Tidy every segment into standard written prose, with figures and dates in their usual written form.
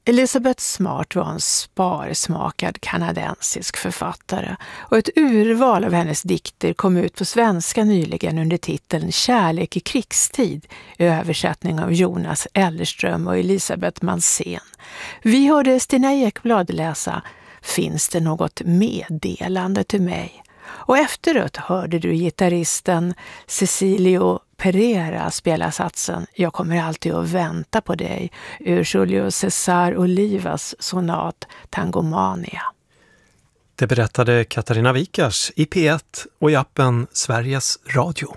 Elizabeth Smart var en sparsmakad kanadensisk författare och ett urval av hennes dikter kom ut på svenska nyligen under titeln Kärlek i krigstid i översättning av Jonas Ellerström och Elisabeth Mansén. Vi hörde Stina Ekblad läsa Finns det något meddelande till mig? Och efteråt hörde du gitarristen Cecilio Pereira spela satsen Jag kommer alltid att vänta på dig ur Julio César Olivas sonat Tangomania. Det berättade Katarina Wikars i P1 och i appen Sveriges Radio.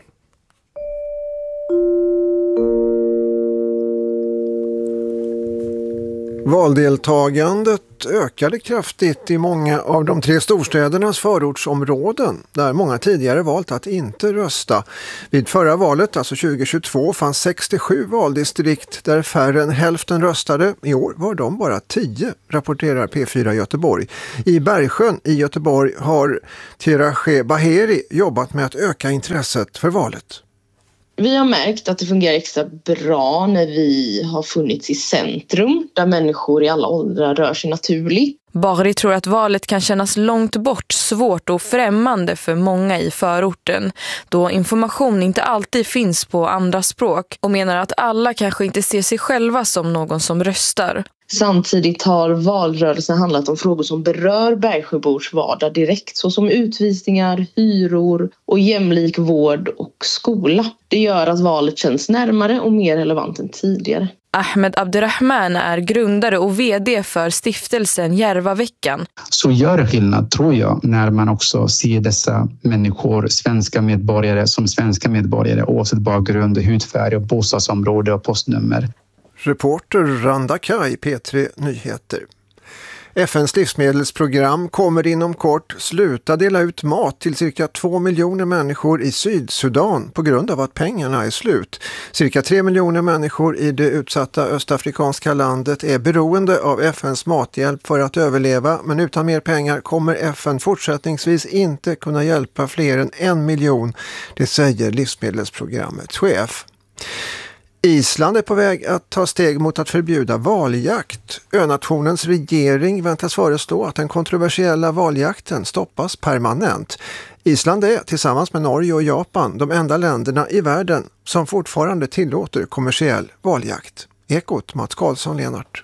Valdeltagandet ökade kraftigt i många av de 3 storstädernas förortsområden där många tidigare valt att inte rösta. Vid förra valet, alltså 2022, fanns 67 valdistrikt där färre än hälften röstade. I år var de bara 10, rapporterar P4 Göteborg. I Bergsjön i Göteborg har Tirache Baheri jobbat med att öka intresset för valet. Vi har märkt att det fungerar extra bra när vi har funnits i centrum där människor i alla åldrar rör sig naturligt. Bahri tror att valet kan kännas långt bort, svårt och främmande för många i förorten då information inte alltid finns på andra språk och menar att alla kanske inte ser sig själva som någon som röstar. Samtidigt har valrörelsen handlat om frågor som berör Bergsjöbors vardag direkt såsom utvisningar, hyror och jämlik vård och skola. Det gör att valet känns närmare och mer relevant än tidigare. Ahmed Abderrahman är grundare och vd för stiftelsen Järvaveckan. Så gör det skillnad, tror jag, när man också ser dessa människor, svenska medborgare som svenska medborgare oavsett bakgrund, hudfärg och bostadsområde och postnummer. Reporter Randa Kaj, P3 Nyheter. FNs livsmedelsprogram kommer inom kort sluta dela ut mat till cirka 2 miljoner människor i Sydsudan på grund av att pengarna är slut. Cirka 3 miljoner människor i det utsatta östafrikanska landet är beroende av FNs mathjälp för att överleva, men utan mer pengar kommer FN fortsättningsvis inte kunna hjälpa fler än 1 miljon, det säger livsmedelsprogrammets chef. Island är på väg att ta steg mot att förbjuda valjakt. Önationens regering väntas föreslå att den kontroversiella valjakten stoppas permanent. Island är tillsammans med Norge och Japan de enda länderna i världen som fortfarande tillåter kommersiell valjakt. Ekot, Mats Karlsson, Lenart.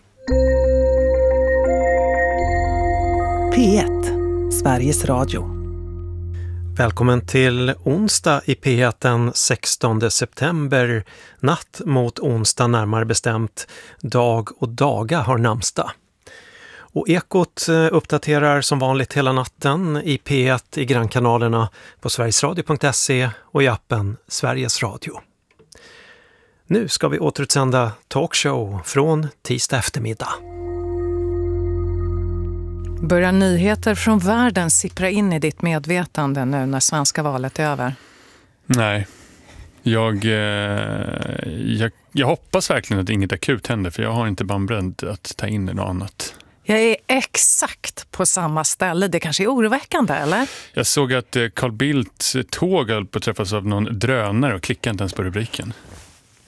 P1, Sveriges Radio. Välkommen till onsdag i P1 den 16 september, natt mot onsdag närmare bestämt. Dag och Daga har namnsdag. Och Ekot uppdaterar som vanligt hela natten i P1 i grannkanalerna på sverigesradio.se och i appen Sveriges Radio. Nu ska vi återutsända talkshow från tisdag eftermiddag. Börjar nyheter från världen sippra in i ditt medvetande nu när svenska valet är över? Nej, jag hoppas verkligen att inget akut händer, för jag har inte bandbredd att ta in något annat. Jag är exakt på samma ställe. Det kanske är oroväckande, eller? Jag såg att Carl Bildts tåg höll på att träffas av någon drönare och klickade inte ens på rubriken.